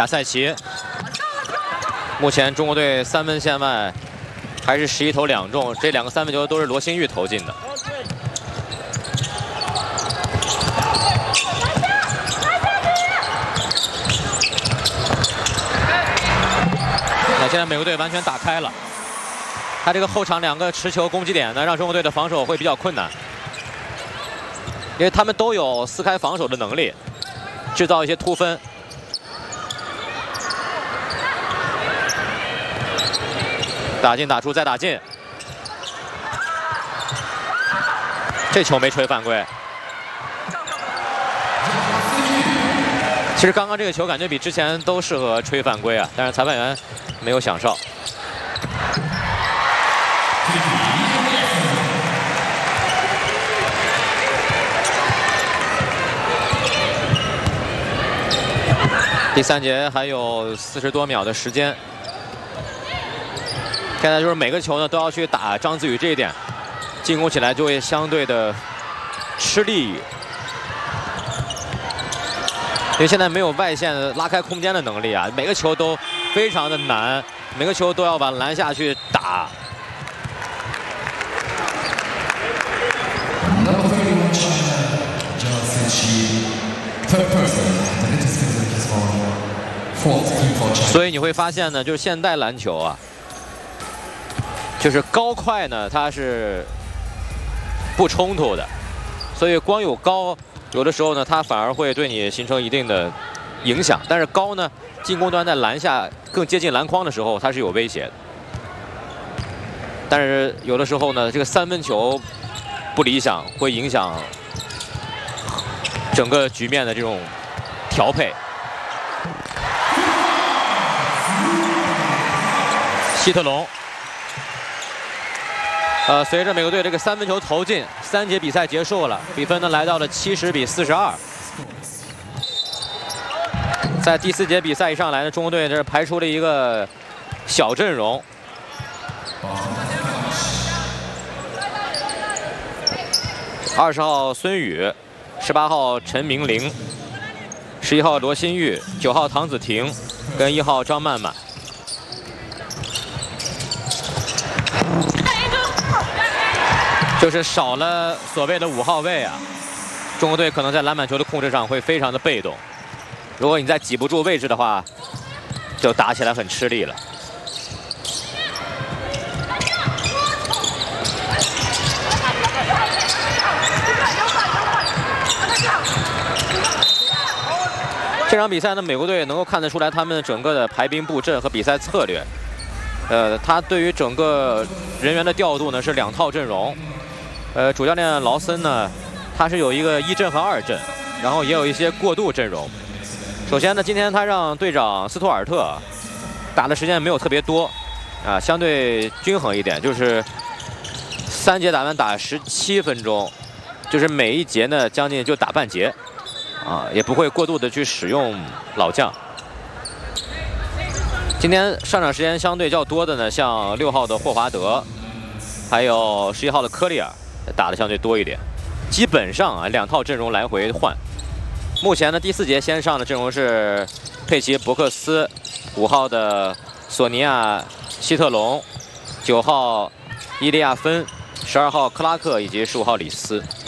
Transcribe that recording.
亚塞奇。目前中国队3分线外还是11投2中，这2个3分球都是罗新玉投进的。那现在美国队完全打开了，他这个后场2个持球攻击点呢，让中国队的防守会比较困难，因为他们都有撕开防守的能力，制造一些突分。 打进打出再打进，这球没吹犯规。其实刚刚这个球感觉比之前都适合吹犯规啊，但是裁判员没有响哨。第3节还有40多秒的时间。 现在就是每个球呢都要去打张子宇这一点，进攻起来就会相对的吃力，因为现在没有外线拉开空间的能力啊，每个球都非常的难，每个球都要往篮下去打。所以你会发现呢，就是现代篮球啊。 就是高快呢，它是不冲突的，所以光有高，有的时候呢，它反而会对你形成一定的影响。但是高呢，进攻端在篮下更接近篮筐的时候，它是有威胁的。但是有的时候呢，这个3分球不理想，会影响整个局面的这种调配。希特龙。 随着美国队这个3分球投进，3节比赛结束了，比分呢来到了70比42。在第4节比赛一上来呢，中国队这排出了一个小阵容。20号孙宇，18号陈明玲，11号罗新玉，9号唐子婷，跟1号张曼曼。 就是少了所谓的5号位啊，中国队可能在篮板球的控制上会非常的被动。如果你再挤不住位置的话，就打起来很吃力了。这场比赛呢，美国队能够看得出来他们整个的排兵布阵和比赛策略。他对于整个人员的调度呢是2套阵容。 主教练劳森呢，他是有一个1阵和2阵，然后也有一些过渡阵容。首先呢，今天他让队长斯图尔特打的时间没有特别多，啊，相对均衡一点，就是3节打完打17分钟，就是每一节呢将近就打半节，啊，也不会过度的去使用老将。今天上场时间相对较多的呢，像6号的霍华德，还有11号的科利尔。 打的相对多一点，基本上啊2套阵容来回换。目前呢第4节先上的阵容是佩奇、伯克斯，5号的索尼娅、希特龙，9号伊利亚芬，12号克拉克以及15号里斯。